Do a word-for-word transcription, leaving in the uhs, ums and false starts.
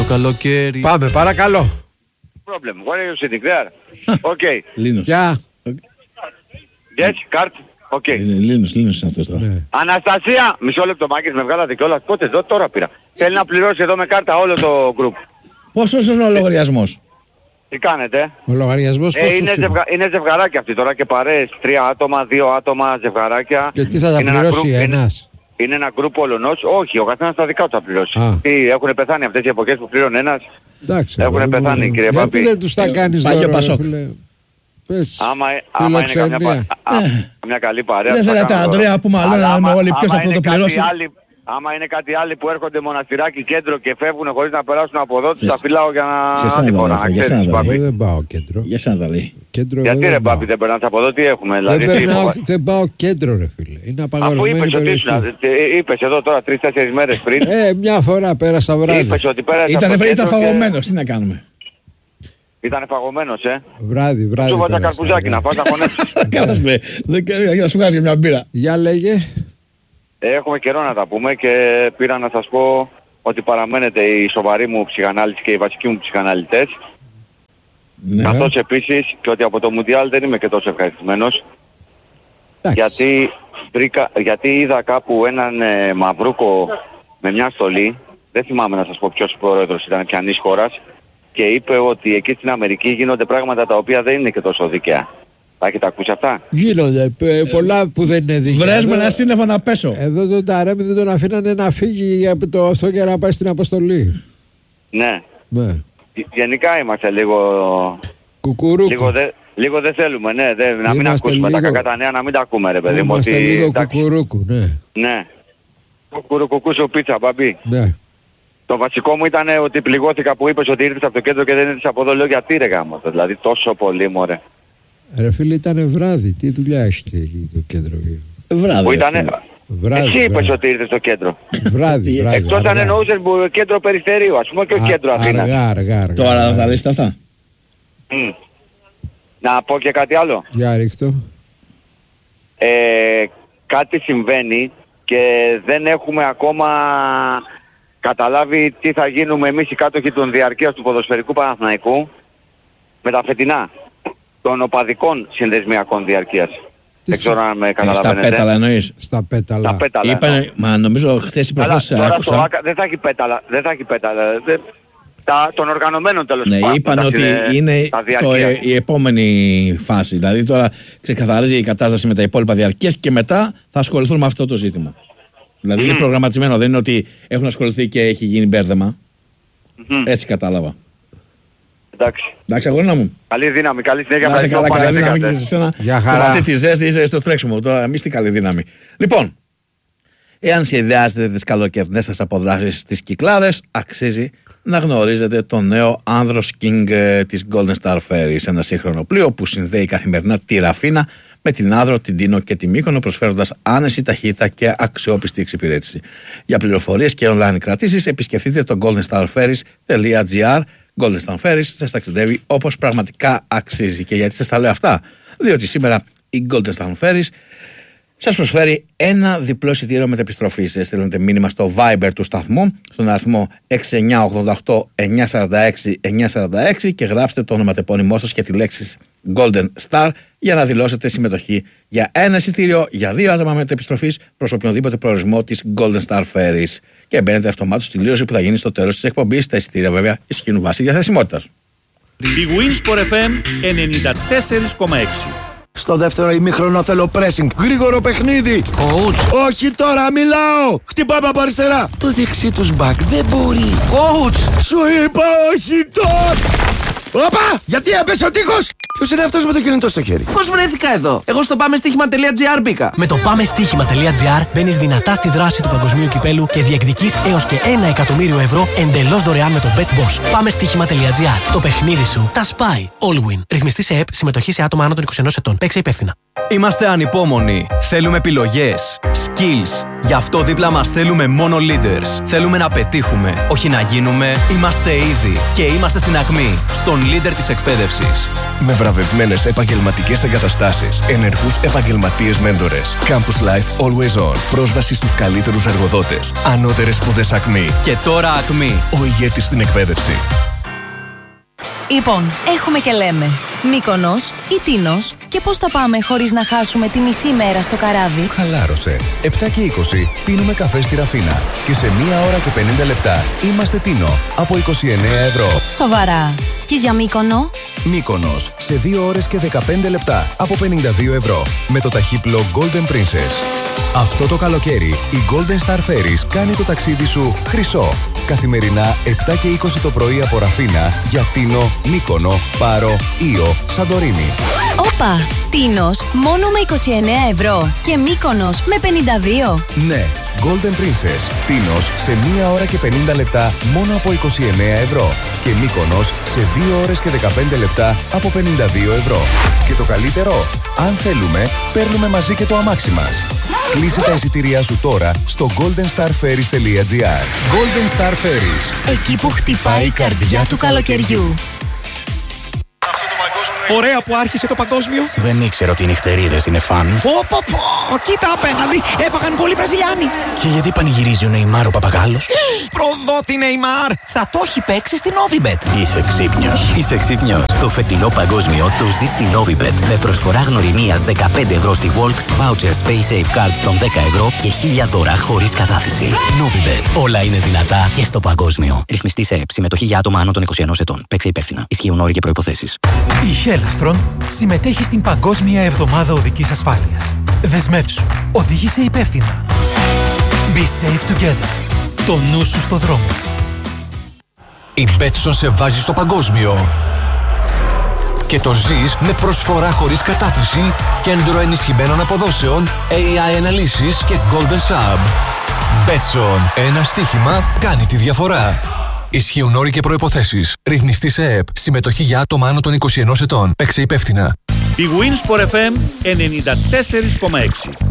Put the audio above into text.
καλοκαίρι. Πάμε, παρακαλώ. Problem. What are you sitting there? Okay. Λίνος. Γεια. Yes, card. Okay. Λίνος, Λίνος είναι αυτός τώρα. Αναστασία! Μισό λεπτό, Μάκης, με βγάλατε κιόλας. Πότε εδώ, τώρα πήρα. Θέλει να πληρώσει εδώ με κάρτα όλο το group. Πόσος είναι ο λογαριασμός? Τι κάνετε? Ο λογαριασμός ε, πόσο είναι, στείλω? ζευγα... είναι ζευγαράκια αυτοί τώρα και παρέες. Τρία άτομα, δύο άτομα, ζευγαράκια. Και τι θα τα είναι πληρώσει ένα group, ένας? Είναι, είναι ένα group ολονός. Όχι, ο καθένας τα δικά του θα πληρώσει. Α. Τι, έχουν πεθάνει αυτές οι εποχές που πλήρωνε ένας. Εντάξει, Έχουν παιδί μου, πεθάνει, κύριε γιατί Παπή. δεν τους τα κάνεις Πάγιο δώρο, Πασόκ. φίλε? Πες, Άμα, άμα είναι καμιά, φιλοξενία. πα... α, καμιά καλή παρέα. Δεν θα θέλετε, κάνω δώρο. Ανδρέα, που μάλλον Αλλά να άμα- όλοι ποιος θα άμα είναι πρωτοπληρώσει. κάτι άλλοι- Άμα είναι κάτι άλλοι που έρχονται μοναστηράκι κέντρο και φεύγουν χωρίς να περάσουν από εδώ, τους Σε- τα φυλάω για να... σε εσένα τη τα φορά, λέω αυτά, να για ξέρεις, εσένα τα Παπή. Εγώ δεν πάω κέντρο. Για σένα τα λέει. Κέντρο Γιατί εγώ ρε δεν πάω. Πάπη δεν περνάς από εδώ, τι έχουμε, Δεν, δηλαδή. τι περνάω, φοβάσαι. δεν πάω κέντρο ρε φίλε. Είναι Αφού απαγορευμένη είπες ότι περιοχή. ήσουν, ε, είπες εδώ τώρα τρεις-τέσσερις μέρες πριν, Ε, μια φορά πέρασα βράδυ. είπες ότι πέρασε Ήταν, από το ήταν κέντρο και- φαγωμένος, τι να κάνουμε. Ήταν φαγωμένος, ε. Βράδυ, βράδυ Σου βάζα πέρασα, καρπουζάκι να βράδυ. φας να χωνέψεις. Κάτας με, δεν- για να σου βγάζει μια μπύρα. Για λέγε. Ε, Έχουμε καιρό να τα πούμε και πήρα να σας πω ότι παραμένετε η σοβαρή μου ψυχανάλυση και οι βασικοί μου ψυχαναλυτές. Ναι. Καθώς επίσης και ότι από το Μουντιάλ δεν είμαι και τόσο ευχαριστημένος. Εντάξει. Γιατί, βρήκα, γιατί είδα κάπου έναν ε, μαυρούκο με μια στολή, δεν θυμάμαι να σας πω ποιος πρόεδρος ήταν, ποιανής χώρας, και είπε ότι εκεί στην Αμερική γίνονται πράγματα τα οποία δεν είναι και τόσο δίκαια. Θα έχετε ακούσει αυτά? Γίνονται ε, πολλά που δεν είναι δίκαια. Βρες με Εδώ- ένα σύννεφο να πέσω. Εδώ τον Ταρέμι δεν τον αφήνανε να φύγει από το αυτό και να πάει στην αποστολή. Ναι. Ναι. Γενικά είμαστε λίγο... Κουκουρούκου. Λίγο, δε, λίγο δεν θέλουμε, ναι, δε, να μην Είμαστε ακούσουμε τα λίγο- κακά τα νέα, να μην τα ακούμε ρε παιδί μου. Είμαστε ότι, λίγο εντάξει, κουκουρούκου, ναι. Ναι. Κουκουρουκουκούσου πίτσα, μπαμπή. ναι. Το βασικό μου ήταν ότι πληγώθηκα που είπες ότι ήρθες από το κέντρο και δεν ήρθες από εδώ. Λέω γιατί ρε γάμο, δηλαδή τόσο πολύ μωρέ. Ρε φίλε, ήταν βράδυ. Τι δουλειά έχετε εκεί το κέντρο? Βράδυ. Που ρε ήτανε... φίλε. Βράδυ. Εσύ είπες βράδυ. ότι ήρθες στο κέντρο. Βράδυ, βράδυ. Εκτός αν αργά. εννοούσες που- κέντρο Περιστερίου, ας πούμε, και Α- κέντρο Αθήνας. Αργά, αργά, αργά. Τώρα θα τα λες αυτά. Μμ. Να πω και κάτι άλλο. Για ρίχτω. Ε, κάτι συμβαίνει και δεν έχουμε ακόμα καταλάβει τι θα γίνουμε εμείς οι κάτοχοι των διαρκείας του ποδοσφαιρικού Παναθηναϊκού με τα φετινά των οπαδικών συνδεσμιακών διαρκείας. Δεν ξέρω αν με Ε, Στα καταλαβαίνετε. πέταλα εννοείς. Στα πέταλα. Τα πέταλα. Είπανε, μα νομίζω χθες ή Αλλά προχθές τώρα στο άκουσα. Άκα δεν θα έχει πέταλα. Δεν θα έχει πέταλα. Δεν- Τα, των οργανωμένων τέλος Ναι, πάντων. είπαν τα ότι συνε- είναι τα στο, διαρκείας. η επόμενη φάση. Δηλαδή τώρα ξεκαθαρίζει η κατάσταση με τα υπόλοιπα διαρκείας και μετά θα ασχοληθούν με αυτό το ζήτημα. Δηλαδή είναι προγραμματισμένο, δεν είναι ότι έχουν ασχοληθεί και έχει γίνει μπέρδεμα. Μμμ. Έτσι κατάλαβα. Εντάξει. Εντάξει, αγώνα μου. Καλή δύναμη, καλή συνέχεια. Να είσαι καλά, Ευχαριστώ καλή που δύναμη και ανέβηκατε. σε εσένα. Γεια χαρά. Και με αυτή τη ζέστη είσαι στο τρέξιμο. Τώρα εμείς τι καλή δύναμη. Λοιπόν, εάν σχεδιάζετε τις καλοκαιρινές σας αποδράσεις στις Κυκλάδες, αξίζει να γνωρίζετε το νέο Άνδρος King ε, της Golden Star Ferries, ένα σύγχρονο πλοίο που συνδέει καθημερινά τη Ραφίνα με την Άνδρο, την Τίνο και τη Μύκονο, προσφέροντας άνεση, ταχύτητα και αξιόπιστη εξυπηρέτηση. Για πληροφορίες και online κρατήσεις επισκεφτείτε το golden star ferries τελεία gr. Golden Star Ferries σας ταξιδεύει όπως πραγματικά αξίζει. Και γιατί σας τα λέω αυτά? Διότι σήμερα η Golden Star Ferries σας προσφέρει ένα διπλό εισιτήριο μετεπιστροφής. Στέλνετε μήνυμα στο Viber του σταθμού στον αριθμό έξι εννιά ογδόντα οκτώ εννιακόσια σαράντα έξι εννιακόσια σαράντα έξι και γράψτε το ονοματεπώνυμό σας και τη λέξη Golden Star για να δηλώσετε συμμετοχή για ένα εισιτήριο για δύο άτομα μετεπιστροφής προς οποιονδήποτε προορισμό της Golden Star Ferries. Και μπαίνετε αυτομάτως στη δηλώση που θα γίνει στο τέλος της εκπομπής. Τα εισιτήρια βέβαια ισχύουν βάσει διαθεσιμότητας. Η Winsport εφ εμ ενενήντα τέσσερα κόμμα έξι. Στο δεύτερο ημίχρονο θέλω pressing. Γρήγορο παιχνίδι. Coach. Όχι τώρα, μιλάω. Χτυπάμε από αριστερά. Το δεξί τους μπακ δεν μπορεί. Coach. Σου είπα όχι τώρα. Όπα! Γιατί έπεσε ο τείχος! Ποιος είναι αυτός με το κινητό στο χέρι? Πώς βρέθηκα εδώ? Εγώ στο πάμε στοίχημα τελεία τζι άρ μπήκα. Με το πάμε στοίχημα τελεία τζι άρ μπαίνεις δυνατά στη δράση του παγκοσμίου κυπέλου και διεκδικείς έως και ένα εκατομμύριο ευρώ εντελώς δωρεάν με το BetBoss. Πάμε στοίχημα τελεία τζι άρ. Το παιχνίδι σου τα σπάει. Allwin. Ρυθμιστή σε ΕΠ, συμμετοχή σε άτομα άνω των είκοσι ενός ετών. Παίξε υπεύθυνα. Είμαστε ανυπόμονοι. Θέλουμε επιλογές. Skills. Γι' αυτό δίπλα μας θέλουμε μόνο leaders. Θέλουμε να πετύχουμε, όχι να γίνουμε. Είμαστε ήδη και είμαστε στην ακμή. Στον leader της εκπαίδευσης. Με βραβεία βραβευμένες επαγγελματικές εγκαταστάσεις, ενεργούς επαγγελματίες μέντορες. Campus Life Always On. Πρόσβαση στους καλύτερους εργοδότες. Ανώτερες σπουδές Ακμή. Και τώρα Ακμή. Ο ηγέτης στην εκπαίδευση. Λοιπόν, έχουμε και λέμε Μύκονος ή Τίνος, και πώς θα πάμε χωρίς να χάσουμε τη μισή μέρα στο καράβι? Χαλάρωσε. επτά και είκοσι πίνουμε καφέ στη Ραφίνα και σε μία ώρα και πενήντα λεπτά είμαστε Τίνο από είκοσι εννέα ευρώ. Σοβαρά. Και για Μύκονο? Μύκονος σε δύο ώρες και δεκαπέντε λεπτά από πενήντα δύο ευρώ με το ταχύπλο Golden Princess. Αυτό το καλοκαίρι η Golden Star Ferries κάνει το ταξίδι σου χρυσό. Καθημερινά επτά και είκοσι το πρωί από Ραφίνα για Τίνο, Μύκονο, Πάρο, Ήο, Σαντορίνη. Όπα! Τίνος μόνο με είκοσι εννέα ευρώ και Μύκονος με πενήντα δύο. Ναι, Golden Princess. Τίνος σε μία ώρα και πενήντα λεπτά μόνο από είκοσι εννέα ευρώ και Μύκονος σε δύο ώρες και δεκαπέντε λεπτά από πενήντα δύο ευρώ. Και το καλύτερο, αν θέλουμε, παίρνουμε μαζί και το αμάξι μας. Κλείσε τα εισιτήριά σου τώρα στο golden star ferries τελεία gr. Golden Star Ferries. Εκεί που χτυπάει η καρδιά του καλοκαιριού. Ωραία που άρχισε το παγκόσμιο. Δεν ήξερα ότι οι νυχτερίδες είναι φαν. Πω πω πω, κοίτα απέναντι, έφαγαν γκολ οι Βραζιλιάνοι. Και γιατί πανηγυρίζει ο Νεϊμάρ ο παπαγάλος? Προδότη Νεϊμάρ, θα το έχει παίξει στην Novibet. Είσαι ξύπνιος. Είσαι ξύπνιος. Το φετινό παγκόσμιο το ζει στην Novibet με προσφορά γνωριμίας δεκαπέντε ευρώ στη Volt, voucher Space Safe Cards των δέκα ευρώ και χίλια δώρα χωρίς κατάθεση. Novibet. Όλα είναι δυνατά και στο παγκόσμιο. Ρυθμιστή σε ΕΠ. Συμμετοχή για άτομα άνω των είκοσι ενός ετών. Παίξε υπεύθυνα. Ισχύουν όροι και προϋποθέσεις. Η Hellastron συμμετέχει στην Παγκόσμια Εβδομάδα Οδικής Ασφάλειας. Δεσμεύσου. Οδήγησε υπεύθυνα. Be safe together. Το νου σου στο δρόμο. Η Betson σε βάζει στο παγκόσμιο. Και το ζεις με προσφορά χωρίς κατάθεση, κέντρο ενισχυμένων αποδόσεων, έι άι αναλύσεις και Golden Sub. Betson. Ένα στοίχημα κάνει τη διαφορά. Ισχύουν όροι και προϋποθέσεις. Ρυθμιστή σε ΕΠ. Συμμετοχή για άτομα άνω των είκοσι ενός ετών. Παίξε υπεύθυνα. Η Winsport εφ εμ ενενήντα τέσσερα κόμμα έξι.